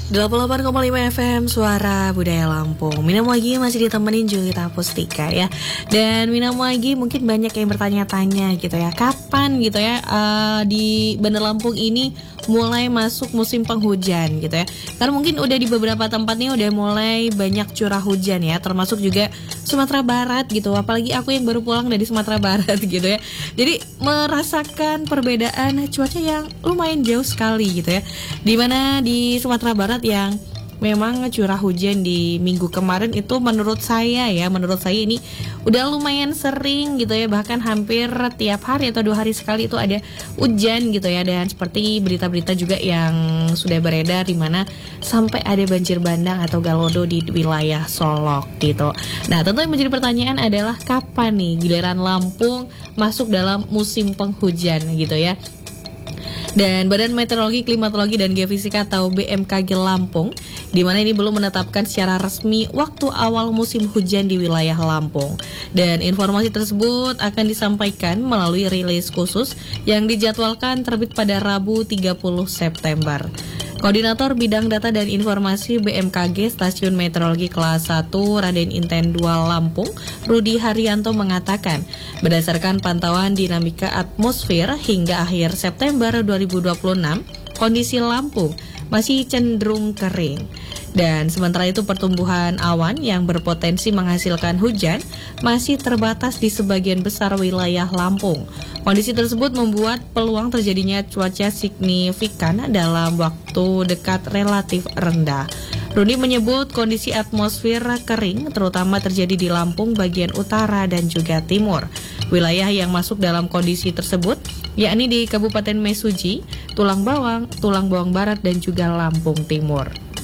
88,5 FM Suara Budaya Lampung. Minam lagi masih ditemenin Julita Pustika ya. Dan minam lagi mungkin banyak yang bertanya-tanya gitu ya, kapan gitu ya di Bandar Lampung ini mulai masuk musim penghujan gitu ya. Karena mungkin udah di beberapa tempat nih udah mulai banyak curah hujan ya, termasuk juga Sumatera Barat gitu. Apalagi aku yang baru pulang dari Sumatera Barat gitu ya. Jadi merasakan perbedaan cuaca yang lumayan jauh sekali gitu ya. Dimana di Sumatera Barat yang memang curah hujan di minggu kemarin itu menurut saya ini udah lumayan sering gitu ya, bahkan hampir tiap hari atau 2 hari sekali itu ada hujan gitu ya. Dan seperti berita-berita juga yang sudah beredar di mana sampai ada banjir bandang atau galodo di wilayah Solok gitu. Nah, tentu yang menjadi pertanyaan adalah kapan nih giliran Lampung masuk dalam musim penghujan gitu ya. Dan Badan Meteorologi, Klimatologi, dan Geofisika atau BMKG Lampung, di mana ini belum menetapkan secara resmi waktu awal musim hujan di wilayah Lampung. Dan informasi tersebut akan disampaikan melalui rilis khusus yang dijadwalkan terbit pada Rabu 30 September. Koordinator Bidang Data dan Informasi BMKG Stasiun Meteorologi Kelas 1 Raden Inten 2 Lampung, Rudi Haryanto mengatakan, berdasarkan pantauan dinamika atmosfer hingga akhir September 2026, kondisi Lampung masih cenderung kering. Dan sementara itu pertumbuhan awan yang berpotensi menghasilkan hujan masih terbatas di sebagian besar wilayah Lampung. Kondisi tersebut membuat peluang terjadinya cuaca signifikan dalam waktu dekat relatif rendah. Rudi menyebut kondisi atmosfer kering terutama terjadi di Lampung bagian utara dan juga timur. Wilayah yang masuk dalam kondisi tersebut yakni di Kabupaten Mesuji, Tulang Bawang Barat, dan juga Lampung Timur.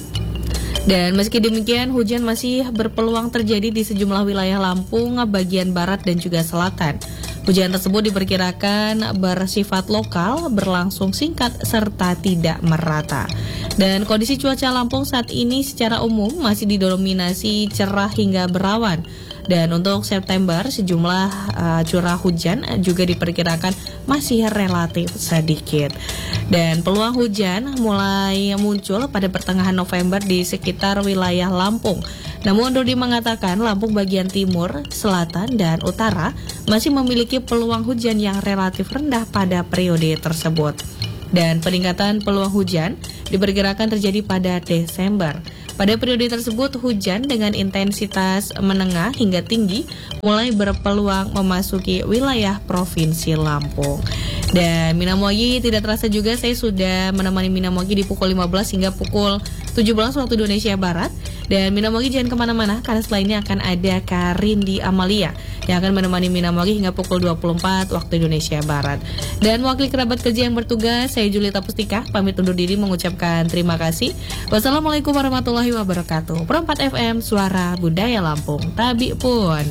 Dan meski demikian, hujan masih berpeluang terjadi di sejumlah wilayah Lampung, bagian barat dan juga selatan. Hujan tersebut diperkirakan bersifat lokal, berlangsung singkat, serta tidak merata. Dan kondisi cuaca Lampung saat ini secara umum masih didominasi cerah hingga berawan. Dan untuk September, sejumlah curah hujan juga diperkirakan masih relatif sedikit. Dan peluang hujan mulai muncul pada pertengahan November di sekitar wilayah Lampung. Namun Rudi mengatakan Lampung bagian timur, selatan, dan utara masih memiliki peluang hujan yang relatif rendah pada periode tersebut. Dan peningkatan peluang hujan diperkirakan terjadi pada Desember. Pada periode tersebut, hujan dengan intensitas menengah hingga tinggi mulai berpeluang memasuki wilayah Provinsi Lampung. Dan Minamogi tidak terasa juga saya sudah menemani Minamogi di pukul 15 hingga pukul 17 waktu Indonesia Barat. Dan Minamogi jangan kemana-mana karena setelah ini akan ada Karindi Amalia yang akan menemani Minamogi hingga pukul 24 waktu Indonesia Barat. Dan wakil kerabat kerja yang bertugas, saya Julita Pustika, pamit undur diri mengucapkan terima kasih. Wassalamualaikum warahmatullahi wabarakatuh. Perempat FM Suara Budaya Lampung. Tabi pun.